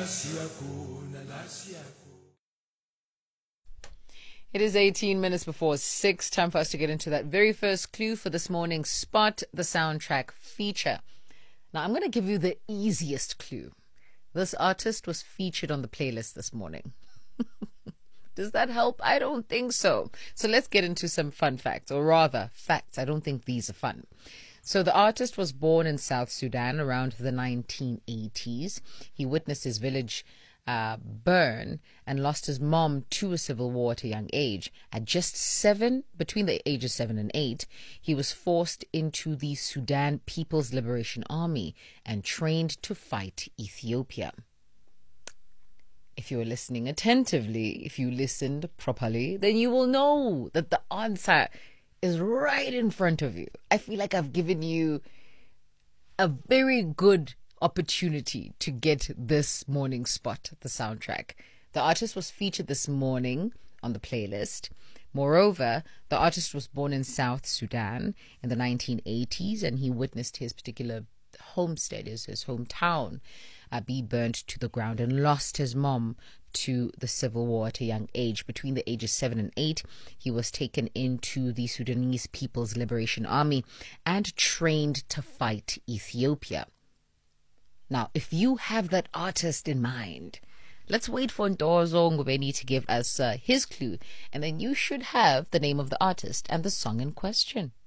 It is 18 minutes before 6. Time for us to get into that very first clue for this morning's Spot the Soundtrack feature. Now, I'm going to give you the easiest clue. This artist was featured on the playlist this morning. Does that help? I don't think so. So let's get into some fun facts, or rather, facts. I don't think these are fun. So the artist was born in South Sudan around the 1980s. He witnessed his village burn and lost his mom to a civil war at a young age. At just 7, between the ages 7 and 8, he was forced into the Sudan People's Liberation Army and trained to fight Ethiopia. If you were listening attentively, if you listened properly, then you will know that the answer is right in front of you. I feel like I've given you a very good opportunity to get this morning's Spot, the soundtrack. The artist was featured this morning on the playlist. Moreover, the artist was born in South Sudan in the 1980s, and he witnessed his particular homestead, his hometown, be burnt to the ground, and lost his mom to the civil war at a young age. Between the ages 7 and 8, he was taken into the Sudanese People's Liberation Army and trained to fight Ethiopia. Now, if you have that artist in mind, let's wait for Ntozo Ngubeni to give us his clue, and then you should have the name of the artist and the song in question.